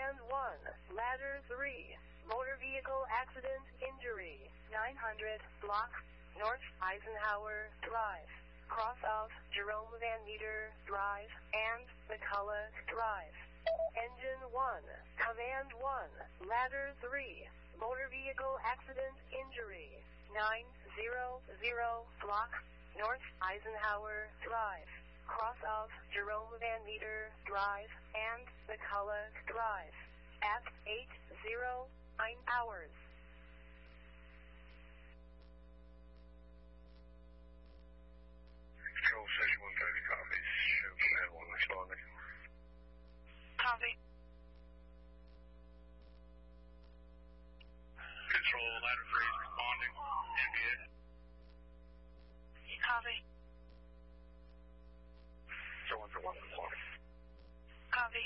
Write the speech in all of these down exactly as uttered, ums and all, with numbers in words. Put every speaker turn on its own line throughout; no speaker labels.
Command one, Ladder three, motor vehicle accident injury, nine hundred, block, North Eisenhower Drive, cross of Jerome Van Meter Drive, and McCullough Drive. Engine one, Command one, Ladder three, motor vehicle accident injury, nine hundred, block, North Eisenhower Drive, cross of Jerome Van Meter Drive, and McCullough Drive, at eight oh nine hours.
Control Station one thirty copies. Show Command one responding.
Copy.
Control Ladder three is responding. N B A.
Copy.
Show one for one responding.
Copy.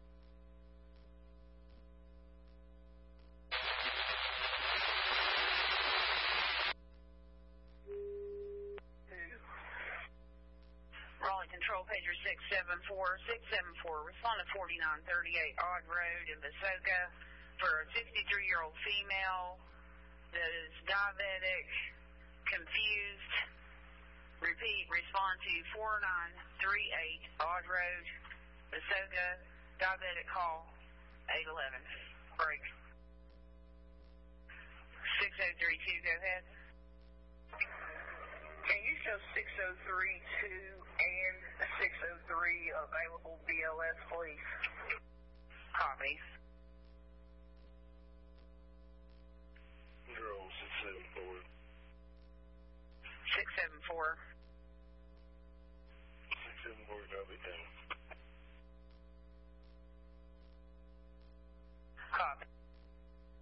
Raleigh Control, pager six seven four, six seven four, respond to forty-nine thirty-eight Odd Road in Visoka for a sixty-three-year-old female that is diabetic, confused. Repeat, respond to four nine three eight Odd Road, Visoka, diabetic call, eight eleven. Break. six oh three two, go ahead.
Can you show six oh three two and six oh three available B L S, please?